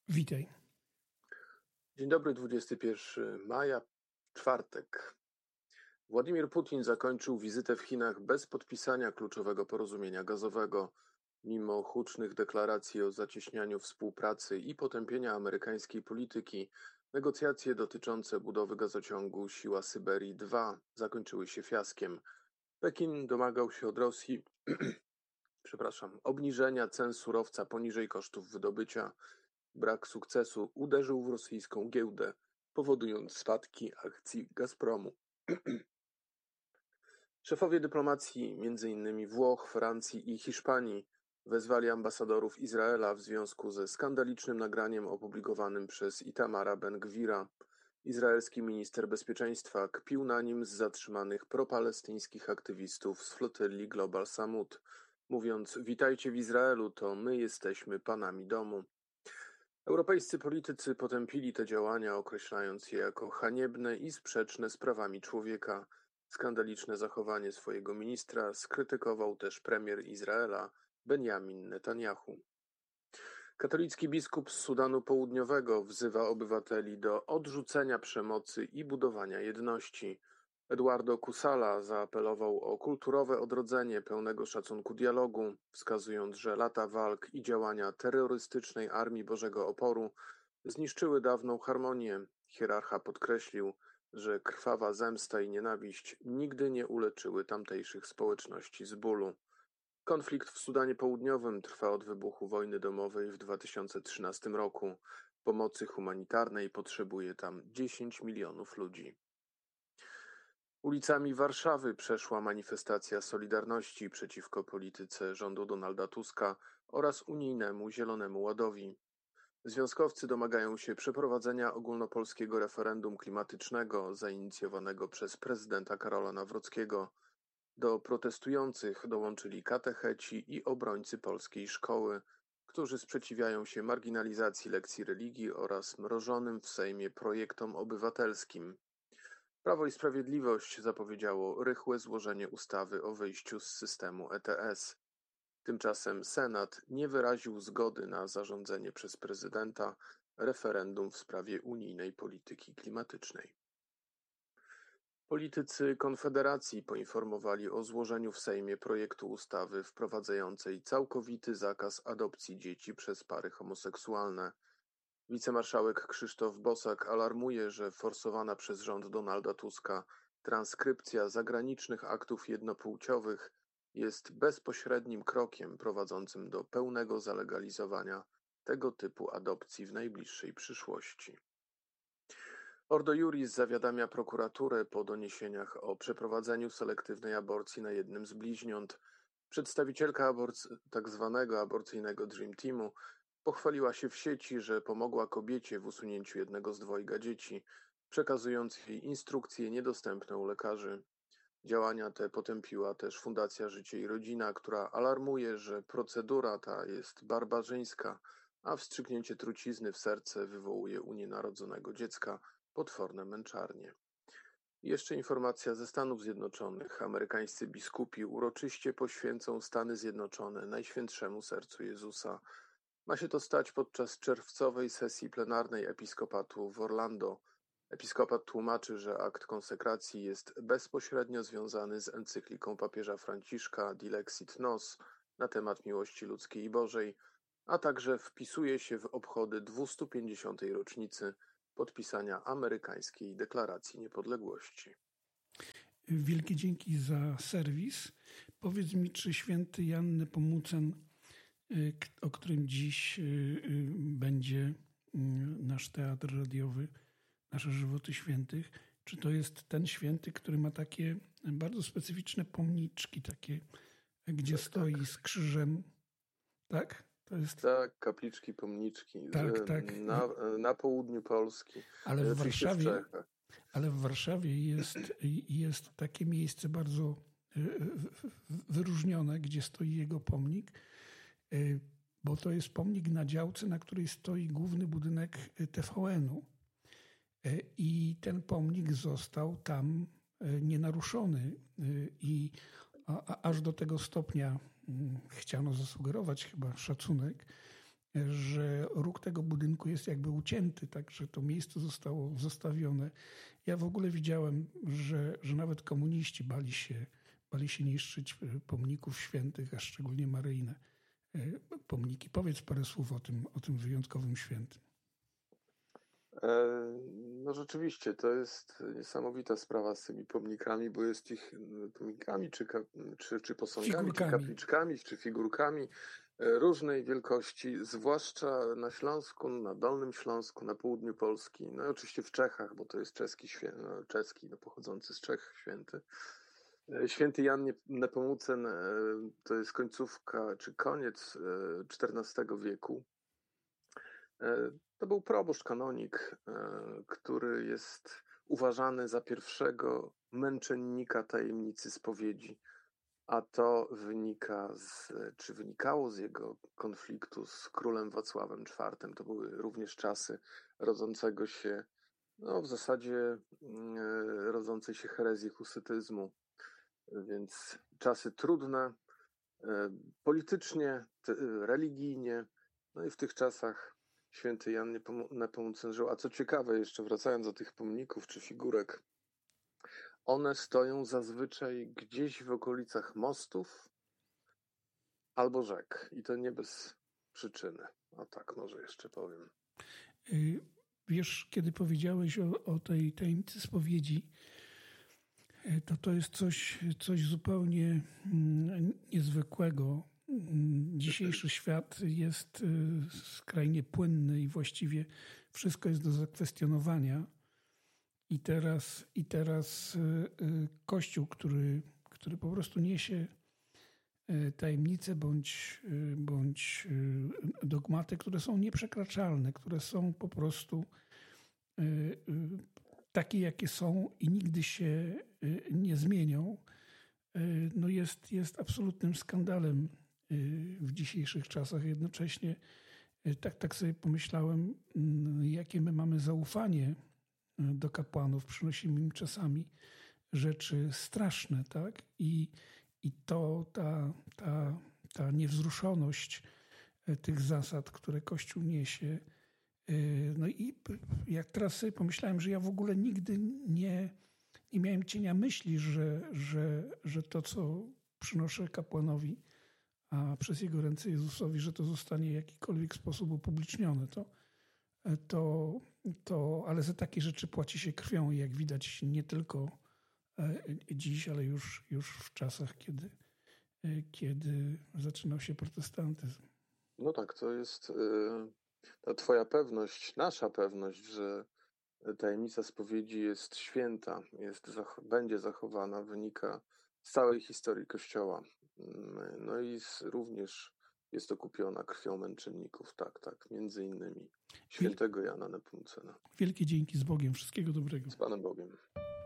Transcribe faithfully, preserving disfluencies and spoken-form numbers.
Witaj. Dzień dobry, dwudziestego pierwszego maja, czwartek. Władimir Putin zakończył wizytę w Chinach bez podpisania kluczowego porozumienia gazowego. Mimo hucznych deklaracji o zacieśnianiu współpracy i potępienia amerykańskiej polityki, negocjacje dotyczące budowy gazociągu Siła Syberii dwa zakończyły się fiaskiem. Pekin domagał się od Rosji przepraszam, obniżenia cen surowca poniżej kosztów wydobycia. Brak sukcesu uderzył w rosyjską giełdę, powodując spadki akcji Gazpromu. Szefowie dyplomacji, między innymi Włoch, Francji i Hiszpanii, wezwali ambasadorów Izraela w związku ze skandalicznym nagraniem opublikowanym przez Itamara Ben-Gwira. Izraelski minister bezpieczeństwa kpił na nim z zatrzymanych propalestyńskich aktywistów z flotyli Global Samud, mówiąc: witajcie w Izraelu, to my jesteśmy panami domu. Europejscy politycy potępili te działania, określając je jako haniebne i sprzeczne z prawami człowieka. Skandaliczne zachowanie swojego ministra skrytykował też premier Izraela Benjamin Netanyahu. Katolicki biskup z Sudanu Południowego wzywa obywateli do odrzucenia przemocy i budowania jedności. Eduardo Kusala zaapelował o kulturowe odrodzenie pełnego szacunku dialogu, wskazując, że lata walk i działania terrorystycznej Armii Bożego Oporu zniszczyły dawną harmonię. Hierarcha podkreślił, że krwawa zemsta i nienawiść nigdy nie uleczyły tamtejszych społeczności z bólu. Konflikt w Sudanie Południowym trwa od wybuchu wojny domowej w dwa tysiące trzynastym roku. Pomocy humanitarnej potrzebuje tam dziesięć milionów ludzi. Ulicami Warszawy przeszła manifestacja Solidarności przeciwko polityce rządu Donalda Tuska oraz unijnemu Zielonemu Ładowi. Związkowcy domagają się przeprowadzenia ogólnopolskiego referendum klimatycznego zainicjowanego przez prezydenta Karola Nawrockiego. Do protestujących dołączyli katecheci i obrońcy polskiej szkoły, którzy sprzeciwiają się marginalizacji lekcji religii oraz mrożonym w Sejmie projektom obywatelskim. Prawo i Sprawiedliwość zapowiedziało rychłe złożenie ustawy o wyjściu z systemu E T S. Tymczasem Senat nie wyraził zgody na zarządzenie przez prezydenta referendum w sprawie unijnej polityki klimatycznej. Politycy Konfederacji poinformowali o złożeniu w Sejmie projektu ustawy wprowadzającej całkowity zakaz adopcji dzieci przez pary homoseksualne. Wicemarszałek Krzysztof Bosak alarmuje, że forsowana przez rząd Donalda Tuska transkrypcja zagranicznych aktów jednopłciowych jest bezpośrednim krokiem prowadzącym do pełnego zalegalizowania tego typu adopcji w najbliższej przyszłości. Ordo Iuris zawiadamia prokuraturę po doniesieniach o przeprowadzeniu selektywnej aborcji na jednym z bliźniąt. Przedstawicielka aborc- tak zwanego aborcyjnego Dream Teamu pochwaliła się w sieci, że pomogła kobiecie w usunięciu jednego z dwojga dzieci, przekazując jej instrukcje niedostępne u lekarzy. Działania te potępiła też Fundacja Życie i Rodzina, która alarmuje, że procedura ta jest barbarzyńska, a wstrzyknięcie trucizny w serce wywołuje u nienarodzonego dziecka potworne męczarnie. I jeszcze informacja ze Stanów Zjednoczonych. Amerykańscy biskupi uroczyście poświęcą Stany Zjednoczone Najświętszemu Sercu Jezusa. Ma się to stać podczas czerwcowej sesji plenarnej Episkopatu w Orlando. Episkopat tłumaczy, że akt konsekracji jest bezpośrednio związany z encykliką papieża Franciszka Dilexit Nos na temat miłości ludzkiej i Bożej, a także wpisuje się w obchody dwustu pięćdziesiątej rocznicy podpisania amerykańskiej Deklaracji Niepodległości. Wielkie dzięki za serwis. Powiedz mi, czy święty Jan Nepomucen, o którym dziś będzie nasz teatr radiowy, Nasze Żywoty Świętych, czy to jest ten święty, który ma takie bardzo specyficzne pomniczki, takie, gdzie tak, stoi tak. z krzyżem, tak? To jest... Tak, kapliczki, pomniczki tak, tak. Na, na południu Polski. Ale w Warszawie, ale w Warszawie jest, jest takie miejsce bardzo wyróżnione, gdzie stoi jego pomnik, bo to jest pomnik na działce, na której stoi główny budynek T V N-u. I ten pomnik został tam nienaruszony i a, a, aż do tego stopnia chciano zasugerować chyba szacunek, że róg tego budynku jest jakby ucięty, tak, że to miejsce zostało zostawione. Ja w ogóle widziałem, że, że nawet komuniści bali się, bali się niszczyć pomników świętych, a szczególnie maryjne pomniki. Powiedz parę słów o tym, o tym wyjątkowym świętym. No rzeczywiście, to jest niesamowita sprawa z tymi pomnikami, bo jest ich pomnikami, czy, czy, czy posągami, Figurkami. czy kapliczkami, czy figurkami różnej wielkości, zwłaszcza na Śląsku, na Dolnym Śląsku, na południu Polski, no i oczywiście w Czechach, bo to jest czeski, świę, no, czeski no, pochodzący z Czech święty. Święty Jan Nepomucen to jest końcówka, czy koniec czternastego wieku. To był proboszcz, kanonik, który jest uważany za pierwszego męczennika tajemnicy spowiedzi, a to wynika z, czy wynikało z jego konfliktu z królem Wacławem czwartym. To były również czasy rodzącego się, no w zasadzie rodzącej się herezji husytyzmu, więc czasy trudne, politycznie, religijnie, no i w tych czasach święty Jan Nepomucen żył. A co ciekawe, jeszcze wracając do tych pomników czy figurek, one stoją zazwyczaj gdzieś w okolicach mostów albo rzek. I to nie bez przyczyny. O tak może jeszcze powiem. Wiesz, kiedy powiedziałeś o, o tej tajemnicy spowiedzi, to to jest coś, coś zupełnie niezwykłego. Dzisiejszy świat jest skrajnie płynny i właściwie wszystko jest do zakwestionowania. I teraz, i teraz Kościół, który, który po prostu niesie tajemnice bądź, bądź dogmaty, które są nieprzekraczalne, które są po prostu takie, jakie są i nigdy się nie zmienią, no jest, jest absolutnym skandalem w dzisiejszych czasach. Jednocześnie tak, tak sobie pomyślałem, jakie my mamy zaufanie do kapłanów. Przynosimy im czasami rzeczy straszne, tak? I, i to ta, ta, ta niewzruszoność tych zasad, które Kościół niesie. No i jak teraz sobie pomyślałem, że ja w ogóle nigdy nie, nie miałem cienia myśli, że, że, że to, co przynoszę kapłanowi, a przez jego ręce Jezusowi, że to zostanie w jakikolwiek sposób upublicznione. To, to, to, ale za takie rzeczy płaci się krwią, jak widać nie tylko dziś, ale już, już w czasach, kiedy, kiedy zaczynał się protestantyzm. No tak, to jest ta twoja pewność, nasza pewność, że tajemnica spowiedzi jest święta, jest, będzie zachowana, wynika z całej historii Kościoła. No i z, również jest okupiona krwią męczenników, tak, tak, między innymi świętego Jana Nepomucena. Wielkie dzięki, z Bogiem, wszystkiego dobrego. Z Panem Bogiem.